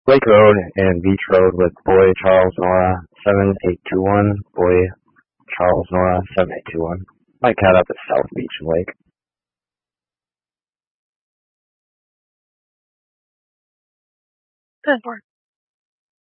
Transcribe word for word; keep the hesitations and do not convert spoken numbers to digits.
Lake Road and Beach Road with Boy Charles Nora seven eight two one. Boy Charles Nora seven eight two one. Mike Cat up at South Beach and Lake. Good work.